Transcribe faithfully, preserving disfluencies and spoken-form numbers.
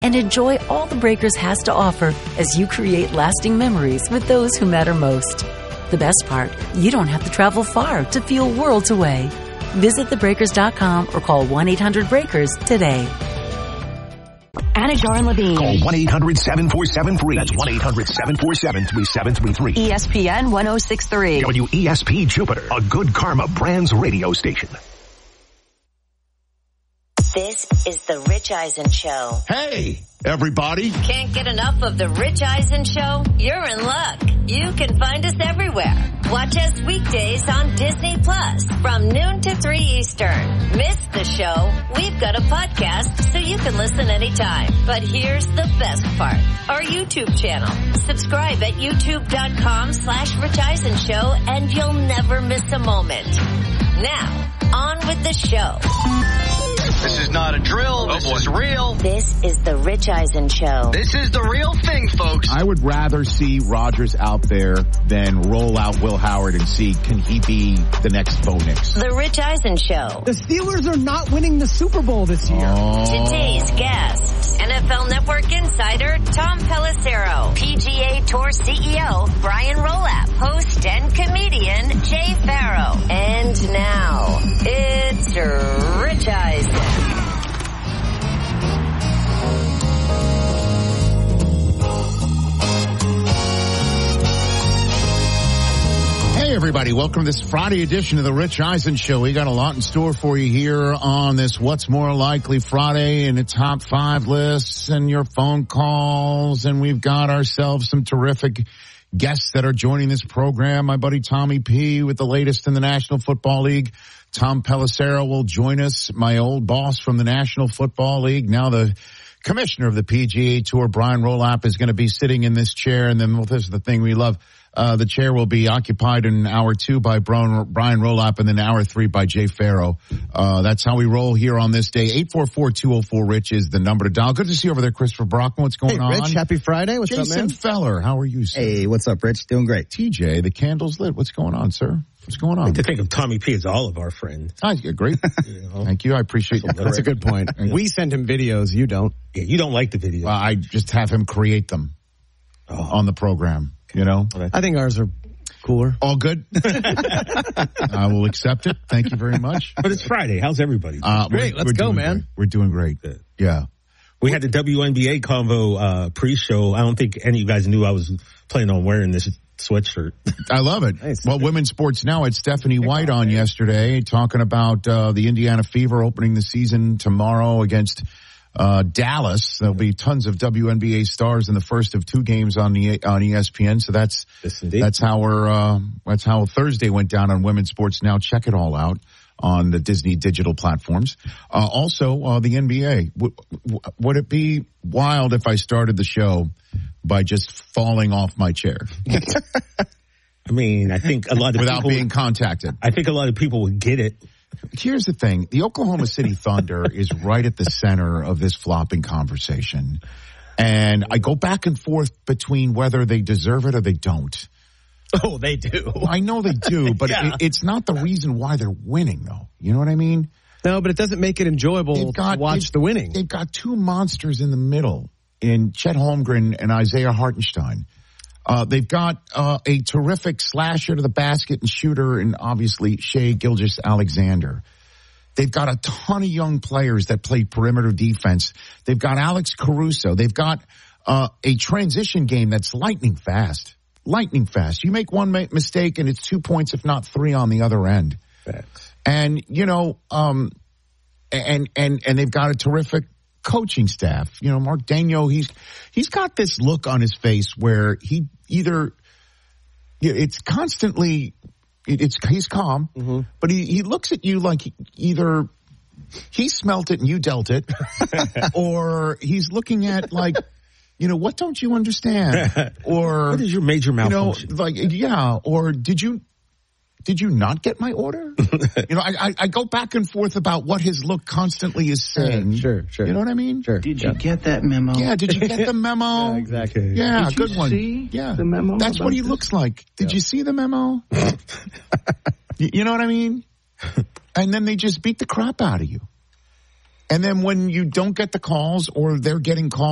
and enjoy all the Breakers has to offer as you create lasting memories with those who matter most. The best part, you don't have to travel far to feel worlds away. Visit the breakers dot com or call one eight hundred breakers today. Anna Jar and Levine. Call one eight hundred seven four seven three. That's one eight hundred seven four seven three seven three three. E S P N one oh six point three. W E S P Jupiter, a Good Karma Brands radio station. This is the Rich Eisen Show. Hey, everybody. Can't get enough of the Rich Eisen Show? You're in luck. You can find us everywhere. Watch us weekdays on Disney Plus from noon to three Eastern. Miss the show? We've got a podcast so you can listen anytime. But here's the best part. Our YouTube channel. Subscribe at youtube.com slash Rich Eisen Show and you'll never miss a moment. Now, on with the show. This is not a drill. This oh is real. This is the Rich Eisen Show. This is the real thing, folks. I would rather see Rodgers out there than roll out Will Howard and see, can he be the next Bo Nix? The Rich Eisen Show. The Steelers are not winning the Super Bowl this year. Oh. Today's guests, N F L Network insider Tom Pelissero, P G A Tour C E O Brian Rolapp, host and comedian Jay Farrow. And now, it's Rich Eisen. Hey, everybody. Welcome to this Friday edition of the Rich Eisen Show. We got a lot in store for you here on this What's More Likely Friday and the top five lists and your phone calls. And we've got ourselves some terrific guests that are joining this program. My buddy Tommy P with the latest in the National Football League. Tom Pelissero will join us, my old boss from the National Football League, now the commissioner of the P G A Tour. Brian Rolapp is going to be sitting in this chair, and then well, this is the thing we love. Uh, the chair will be occupied in hour two by Brian, Brian Rolapp and then hour three by Jay Farrow. Uh, that's how we roll here on this day. eight four four, two oh four, RICH is the number to dial. Good to see you over there, Christopher Brockman. What's going hey, on? Rich, happy Friday. What's Jason up, man? Feller, how are you, sir? Hey, what's up, Rich? Doing great. T J, the candle's lit. What's going on, sir? What's going on? I like to think of Tommy P as all of our friends. Ah, great. You know, thank you. I appreciate that. That's a good point. We send him videos. You don't. Yeah, you don't like the videos. Uh, I just have him create them oh. on the program, you know? I think ours are cooler. All good. I will accept it. Thank you very much. But it's Friday. How's everybody? Uh, great. Let's go, man. Great. We're doing great. Good. Yeah. We had the W N B A Convo uh, pre-show. I don't think any of you guys knew I was planning on wearing this sweatshirt. I love it. Nice. Well, Women's Sports Now had Stephanie White on yesterday talking about uh, the Indiana Fever opening the season tomorrow against uh, Dallas. There'll be tons of W N B A stars in the first of two games on the on E S P N. So that's yes, that's how we're uh, that's how Thursday went down on Women's Sports Now. Check it all out on the Disney digital platforms. Uh, also, uh, the N B A. W- w- would it be wild if I started the show by just falling off my chair? I mean, I think a lot of without people being contacted. I think a lot of people would get it. Here's the thing. The Oklahoma City Thunder is right at the center of this flopping conversation. And I go back and forth between whether they deserve it or they don't. Oh, they do. I know they do, but yeah. it, it's not the reason why they're winning, though. You know what I mean? No, but it doesn't make it enjoyable got, to watch the winning. They've got two monsters in the middle in Chet Holmgren and Isaiah Hartenstein. Uh, they've got uh, a terrific slasher to the basket and shooter and obviously Shai Gilgeous-Alexander. They've got a ton of young players that play perimeter defense. They've got Alex Caruso. They've got uh, a transition game that's lightning fast. Lightning fast. You make one ma- mistake and it's two points, if not three on the other end. Facts. And, you know, um, and, and, and they've got a terrific coaching staff. You know, Mark Daigneault, he's, he's got this look on his face where he either, it's constantly, it's, he's calm, mm-hmm. but he, he looks at you like he, either he smelt it and you dealt it, or he's looking at like, you know, what don't you understand? Or what is your major malfunction? You know, like, yeah. Or did you, did you not get my order? You know, I, I, I go back and forth about what his look constantly is saying. Sure, sure. sure. You know what I mean? Sure. Did yeah. you get that memo? Yeah. Did you get the memo? Yeah, exactly. Yeah. Did good you one. See yeah. the memo. That's what he this? looks like. Did yeah. you see the memo? you, you know what I mean? And then they just beat the crap out of you. And then when you don't get the calls or they're getting calls,